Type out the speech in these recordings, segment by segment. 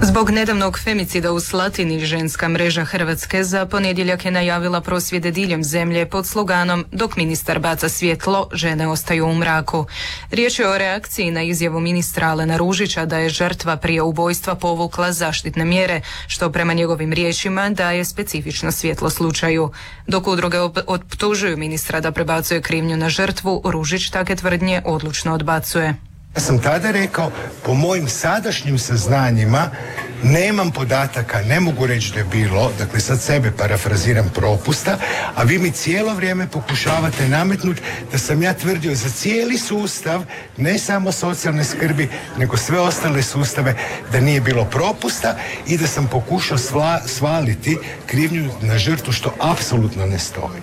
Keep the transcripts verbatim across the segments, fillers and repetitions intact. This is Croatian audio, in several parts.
Zbog nedavnog femicida u Slatini, ženska mreža Hrvatske za ponedjeljak je najavila prosvjede diljem zemlje pod sloganom "Dok ministar baca svjetlo, žene ostaju u mraku". Riječ je o reakciji na izjavu ministra Alena Ružića da je žrtva prije ubojstva povukla zaštitne mjere, što prema njegovim riječima daje specifično svjetlo slučaju. Dok udruge optužuju ministra da prebacuje krivnju na žrtvu, Ružić takve tvrdnje odlučno odbacuje. Ja sam tada rekao, po mojim sadašnjim saznanjima nemam podataka, ne mogu reći da je bilo, dakle sad sebe parafraziram, propusta, a vi mi cijelo vrijeme pokušavate nametnuti da sam ja tvrdio za cijeli sustav, ne samo socijalne skrbi, nego sve ostale sustave, da nije bilo propusta i da sam pokušao sva, svaliti krivnju na žrtvu, što apsolutno ne stoji.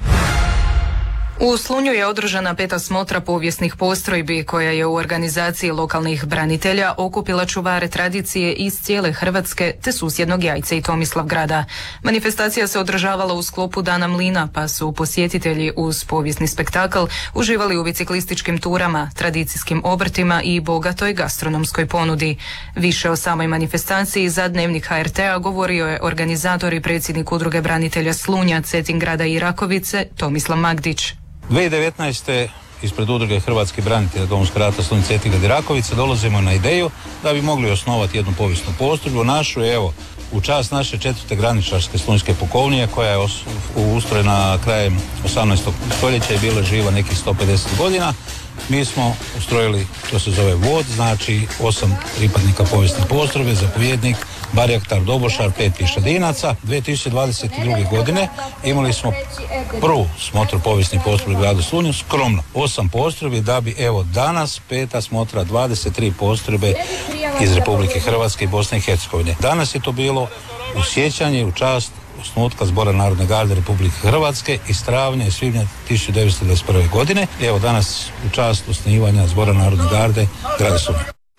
U Slunju je održana peta smotra povijesnih postrojbi koja je u organizaciji lokalnih branitelja okupila čuvare tradicije iz cijele Hrvatske te susjednog Jajce i Tomislavgrada. Manifestacija se održavala u sklopu Dana mlina, pa su posjetitelji uz povijesni spektakl uživali u biciklističkim turama, tradicijskim obrtima i bogatoj gastronomskoj ponudi. Više o samoj manifestaciji za Dnevnik H R T-a govorio je organizator i predsjednik Udruge branitelja Slunja, Cetingrada i Rakovice Tomislav Magdić. dvije tisuće devetnaeste. ispred Udruge Hrvatskih branitelja Domovinskog rata Slunj, Cetingrad i Rakovica dolazimo na ideju da bi mogli osnovati jednu povijesnu postrojbu našu, evo, u čast naše četvrte graničarske slunjske pukovnije koja je os- ustrojena krajem osamnaestog stoljeća i bila živa nekih sto pedeset godina. Mi smo ustrojili, to se zove vod, znači osam pripadnika povijesne postrojbe, zapovjednik, barjaktar, dobošar, pet pješadinaca. dvije tisuće dvadeset druge. godine imali smo prvu smotru povijesnih postrojbi u gradu Slunju, skromno, osam postrojbi, da bi evo danas peta smotra dvadeset tri postrojbe iz Republike Hrvatske i Bosne i Hercegovine. Danas je to bilo u sjećanje, u čast osnutka Zbora Narodne garde Republike Hrvatske iz travnja i svibnja tisuću devetsto dvadeset prve. godine. Evo danas u čast osnivanja Zbora Narodne garde grada Slunja.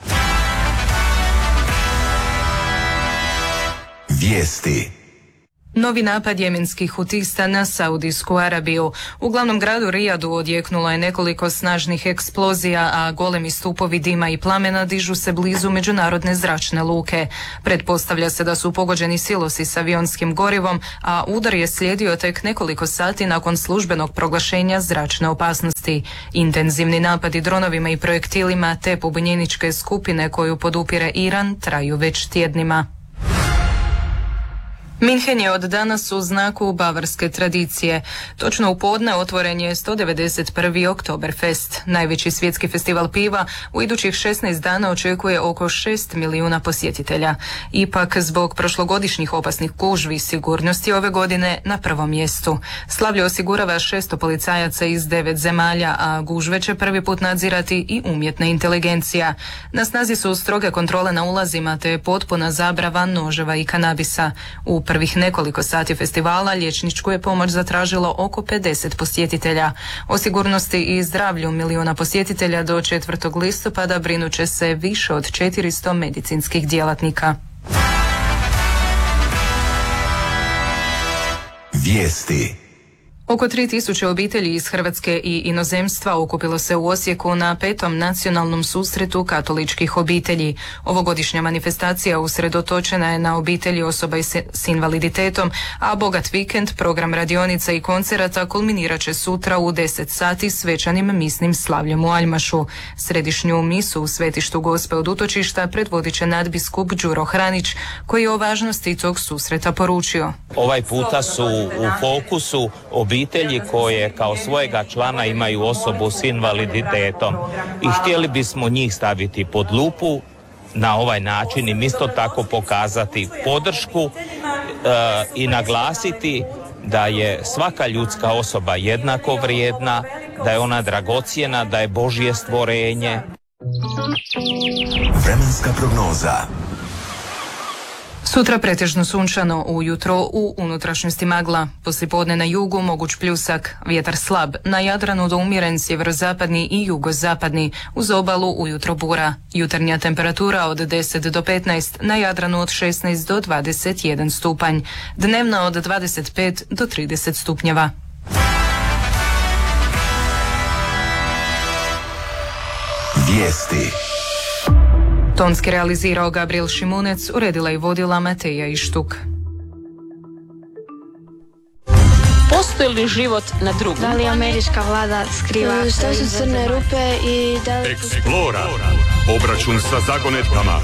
Vijesti. Novi napad jemenskih hutista na Saudijsku Arabiju. U glavnom gradu Rijadu odjeknulo je nekoliko snažnih eksplozija, a golemi stupovi dima i plamena dižu se blizu međunarodne zračne luke. Pretpostavlja se da su pogođeni silosi s avionskim gorivom, a udar je slijedio tek nekoliko sati nakon službenog proglašenja zračne opasnosti. Intenzivni napadi dronovima i projektilima te pobunjeničke skupine koju podupire Iran traju već tjednima. Minhen je od danas u znaku bavarske tradicije. Točno u podne otvoren je sto devedeset prvi. Oktoberfest. Najveći svjetski festival piva u idućih šesnaest dana očekuje oko šest milijuna posjetitelja. Ipak, zbog prošlogodišnjih opasnih gužvi, sigurnosti ove godine na prvom mjestu. Slavlje osigurava šesto policajaca iz devet zemalja, a gužve će prvi put nadzirati i umjetna inteligencija. Na snazi su stroge kontrole na ulazima te potpuna zabrava noževa i kanabisa. U prvih nekoliko sati festivala liječničku je pomoć zatražilo oko pedeset posjetitelja. O sigurnosti i zdravlju milijuna posjetitelja do četvrtog listopada brinut će se više od četiristo medicinskih djelatnika. Vijesti. Oko tri tisuće obitelji iz Hrvatske i inozemstva okupilo se u Osijeku na petom nacionalnom susretu katoličkih obitelji. Ovogodišnja manifestacija usredotočena je na obitelji osoba s invaliditetom, a bogat vikend, program radionica i koncerata kulminirat će sutra u deset sati svečanim misnim slavljem u Aljmašu. Središnju misu u svetištu Gospe od utočišta predvodit će nadbiskup Đuro Hranić, koji je o važnosti tog susreta poručio. Ovaj puta su u fokusu obitelji koje kao svojega člana imaju osobu s invaliditetom i htjeli bismo njih staviti pod lupu na ovaj način im isto tako pokazati podršku e, i naglasiti da je svaka ljudska osoba jednako vrijedna, da je ona dragocjena, da je Božje stvorenje. Vremenska prognoza. Sutra pretežno sunčano, ujutro u unutrašnjosti magla, poslijepodne na jugu moguć pljusak, vjetar slab, na Jadranu do umjeren sjeverozapadni i jugozapadni, uz obalu ujutro bura. Jutarnja temperatura od deset do petnaest, na Jadranu od šesnaest do dvadeset jedan stupanj, dnevna od dvadeset pet do trideset stupnjeva. Vijesti. Tonski realizirao Gabriel Šimunec, uredila i vodila Mateja Ištuk. Postoji li život na drugom? Da li američka vlada skriva? Što su crne rupe i da li... Eksplora. Obračun sa zagonetkama.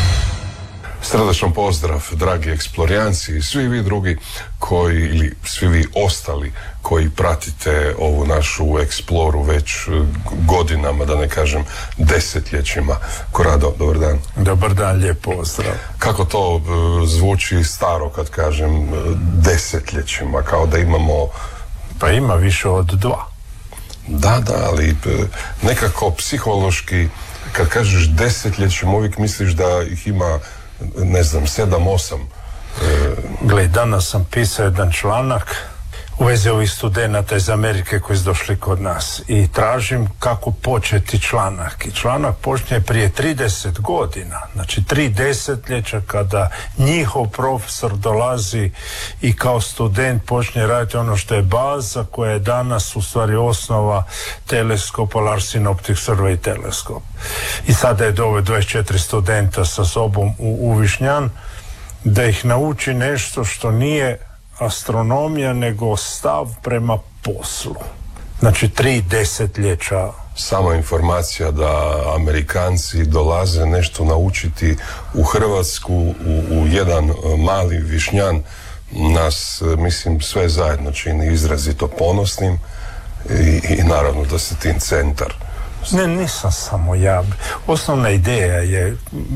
Srdačan pozdrav, dragi eksplorijanci i svi vi drugi koji, ili svi vi ostali koji pratite ovu našu eksploru već godinama, da ne kažem desetljećima. Korado, dobar dan. Dobar dan, lijep pozdrav. Kako to uh, zvuči staro kad kažem uh, desetljećima, kao da imamo... Pa ima više od dva. Da, da, ali uh, nekako psihološki, kad kažeš desetljećima, uvijek misliš da ih ima, ne znam, sedam, osam. Gle, danas sam pisao jedan članak u vezi ovih studenata iz Amerike koji su došli kod nas i tražim kako početi članak. I članak počne prije trideset godina, znači tri desetljeća, kada njihov profesor dolazi i kao student počne raditi ono što je baza, koja je danas u stvari osnova teleskopa, Larsen Optics Survey teleskop. I sada je doveo dvadeset četiri studenta sa sobom u, u Višnjan, da ih nauči nešto što nije astronomija, nego stav prema poslu. Znači, tri desetljeća. Sama informacija da Amerikanci dolaze nešto naučiti u Hrvatsku, u, u jedan mali Višnjan, nas, mislim, sve zajedno čini izrazito ponosnim i, i naravno da se tim centar. Ne, nisam samo ja. Osnovna ideja je,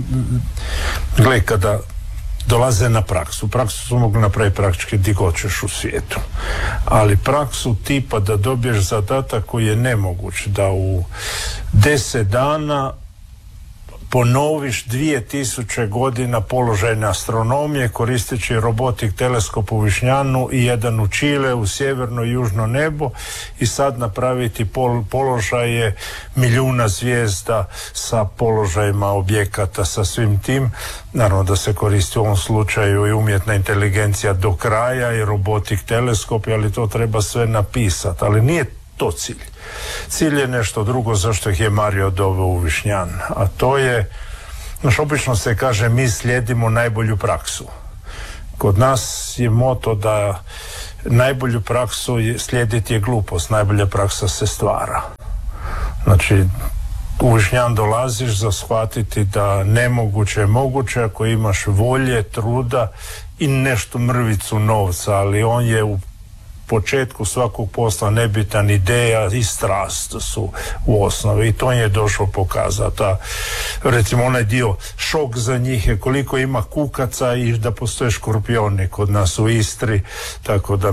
gle, kada dolaze na praksu. Praksu su mogli napraviti praktički gdje god ćeš u svijetu. Ali praksu tipa da dobiješ zadatak koji je nemoguć, da u deset dana ponoviš dvije tisuće godina položajne astronomije koristeći robotik teleskop u Višnjanu i jedan u Čile, u sjeverno i južno nebo, i sad napraviti pol, položaje milijuna zvijezda sa položajima objekata, sa svim tim. Naravno da se koristi u ovom slučaju i umjetna inteligencija do kraja i robotik teleskop, ali to treba sve napisati. Ali nije to cilj. Cilj je nešto drugo zašto ih je Mario doveo u Višnjan, a to je, znaš, obično se kaže mi slijedimo najbolju praksu. Kod nas je moto da najbolju praksu je, slijediti je glupost, najbolja praksa se stvara. Znači, u Višnjan dolaziš za shvatiti da nemoguće je moguće ako imaš volje, truda i nešto mrvicu novca, ali on je u početku svakog posla nebitan, ideja i strast su u osnovi, i to je došlo pokazati. A recimo onaj dio šok za njih je koliko ima kukaca i da postoje škorpioni kod nas u Istri, tako da